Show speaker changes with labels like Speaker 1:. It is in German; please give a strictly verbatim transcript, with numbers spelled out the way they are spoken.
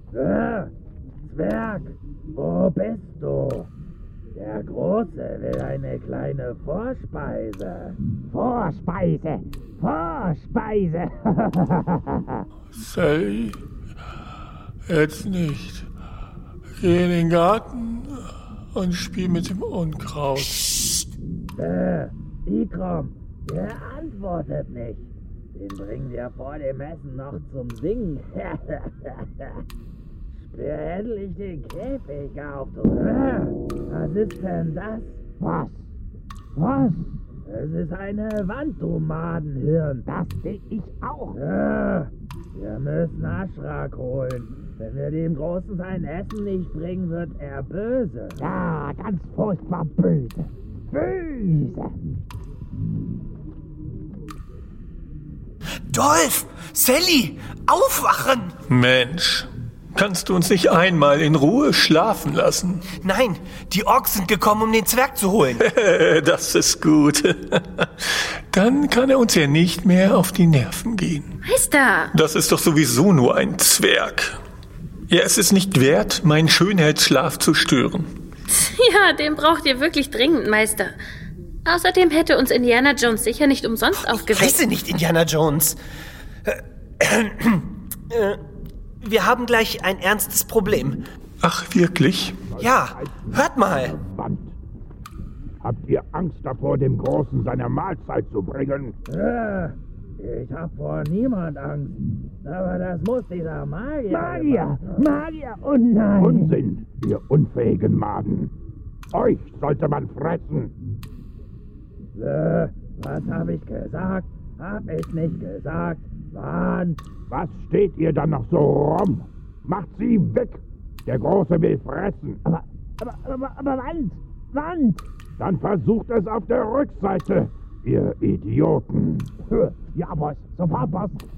Speaker 1: Äh, Zwerg, wo bist du? Der Große will eine kleine Vorspeise.
Speaker 2: Vorspeise, Vorspeise.
Speaker 3: Sally, jetzt nicht. Geh in den Garten und spiel mit dem Unkraut.
Speaker 1: Äh, Ikrom, der antwortet nicht. Den bringen wir vor dem Essen noch zum Singen. Spür endlich den Käfig auf, du. Äh, was ist denn das?
Speaker 2: Was? Was?
Speaker 1: Es ist eine Wand, du Madenhirn.
Speaker 2: Das sehe ich auch.
Speaker 1: Äh, wir müssen Aschrak holen. Wenn wir dem Großen sein Essen nicht bringen, wird er böse.
Speaker 2: Ja, ganz furchtbar böse. Böse.
Speaker 4: Dolph! Sally! Aufwachen!
Speaker 3: Mensch, kannst du uns nicht einmal in Ruhe schlafen lassen?
Speaker 4: Nein, die Orks sind gekommen, um den Zwerg zu holen.
Speaker 3: Das ist gut. Dann kann er uns ja nicht mehr auf die Nerven gehen.
Speaker 5: Meister!
Speaker 3: Das ist doch sowieso nur ein Zwerg. Ja, es ist nicht wert, meinen Schönheitsschlaf zu stören.
Speaker 5: Ja, den braucht ihr wirklich dringend, Meister. Außerdem hätte uns Indiana Jones sicher nicht umsonst aufgeweckt.
Speaker 4: Ich heiße nicht Indiana Jones. Wir haben gleich ein ernstes Problem.
Speaker 3: Ach, wirklich?
Speaker 4: Ja, hört mal.
Speaker 6: Wand. Habt ihr Angst davor, dem Großen seine Mahlzeit zu bringen?
Speaker 1: Äh, ich hab vor niemand Angst. Aber das muss dieser Magier...
Speaker 2: Magier! Magier! Oh nein!
Speaker 6: Unsinn, ihr unfähigen Maden. Euch sollte man fressen.
Speaker 1: Äh, was hab ich gesagt? Hab ich nicht gesagt. Wand.
Speaker 6: Was steht ihr dann noch so rum? Macht sie weg. Der Große will fressen.
Speaker 2: Aber, aber, aber, aber Wand! Wand!
Speaker 6: Dann versucht es auf der Rückseite, ihr Idioten.
Speaker 2: Ja, Boss. Sofort, Boss.